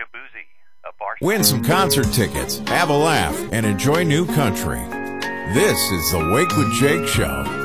Win some concert tickets, have a laugh, and enjoy new country. This is the Wake with Jake Show.